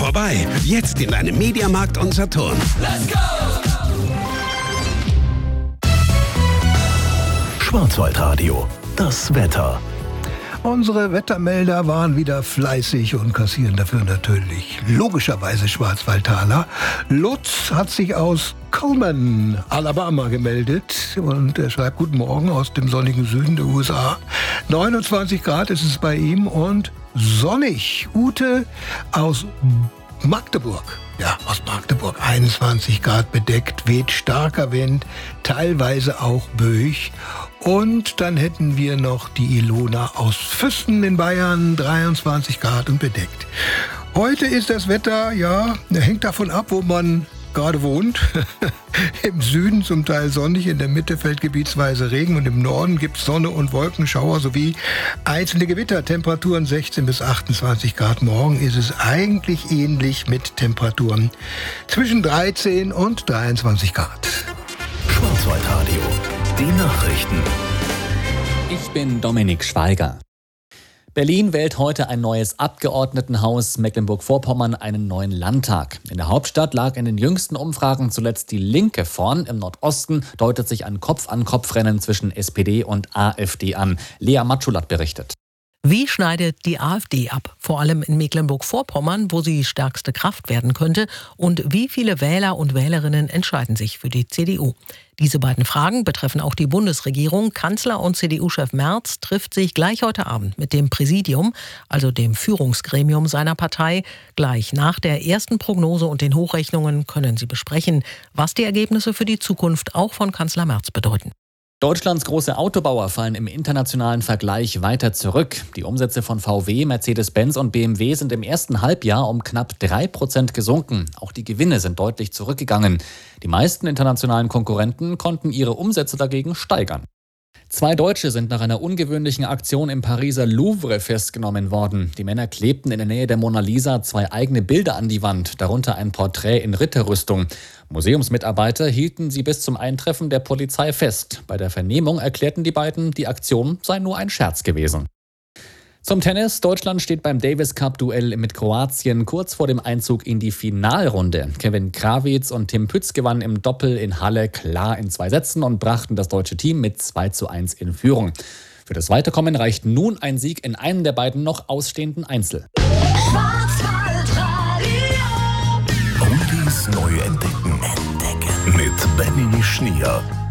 vorbei. Jetzt in deinem Mediamarkt und Saturn. Let's go! Schwarzwaldradio, das Wetter. Unsere Wettermelder waren wieder fleißig und kassieren dafür natürlich logischerweise Schwarzwaldtaler. Lutz hat sich aus Cullman, Alabama gemeldet und er schreibt: Guten Morgen aus dem sonnigen Süden der USA. 29 Grad ist es bei ihm und sonnig. Ute aus Magdeburg. Ja, aus Magdeburg, 21 Grad bedeckt, weht starker Wind, teilweise auch böig. Und dann hätten wir noch die Ilona aus Füssen in Bayern, 23 Grad und bedeckt. Heute ist das Wetter, ja, hängt davon ab, wo man gerade wohnt. Im Süden zum Teil sonnig, in der Mitte fällt gebietsweise Regen und im Norden gibt es Sonne und Wolkenschauer sowie einzelne Gewitter. Temperaturen 16 bis 28 Grad. Morgen ist es eigentlich ähnlich mit Temperaturen zwischen 13 und 23 Grad. Schwarzwaldradio, die Nachrichten. Ich bin Dominik Schweiger. Berlin wählt heute ein neues Abgeordnetenhaus, Mecklenburg-Vorpommern einen neuen Landtag. In der Hauptstadt lag in den jüngsten Umfragen zuletzt die Linke vorn. Im Nordosten deutet sich ein Kopf-an-Kopf-Rennen zwischen SPD und AfD an. Lea Matschulat berichtet. Wie schneidet die AfD ab? Vor allem in Mecklenburg-Vorpommern, wo sie stärkste Kraft werden könnte. Und wie viele Wähler und Wählerinnen entscheiden sich für die CDU? Diese beiden Fragen betreffen auch die Bundesregierung. Kanzler und CDU-Chef Merz trifft sich gleich heute Abend mit dem Präsidium, also dem Führungsgremium seiner Partei. Gleich nach der ersten Prognose und den Hochrechnungen können sie besprechen, was die Ergebnisse für die Zukunft auch von Kanzler Merz bedeuten. Deutschlands große Autobauer fallen im internationalen Vergleich weiter zurück. Die Umsätze von VW, Mercedes-Benz und BMW sind im ersten Halbjahr um knapp 3% gesunken. Auch die Gewinne sind deutlich zurückgegangen. Die meisten internationalen Konkurrenten konnten ihre Umsätze dagegen steigern. 2 Deutsche sind nach einer ungewöhnlichen Aktion im Pariser Louvre festgenommen worden. Die Männer klebten in der Nähe der Mona Lisa 2 eigene Bilder an die Wand, darunter ein Porträt in Ritterrüstung. Museumsmitarbeiter hielten sie bis zum Eintreffen der Polizei fest. Bei der Vernehmung erklärten die beiden, die Aktion sei nur ein Scherz gewesen. Zum Tennis. Deutschland steht beim Davis-Cup-Duell mit Kroatien kurz vor dem Einzug in die Finalrunde. Kevin Krawitz und Tim Pütz gewannen im Doppel in Halle klar in 2 Sätzen und brachten das deutsche Team mit 2:1 in Führung. Für das Weiterkommen reicht nun ein Sieg in einem der beiden noch ausstehenden Einzel. Oldies neu entdecken. Mit Benny Schnier.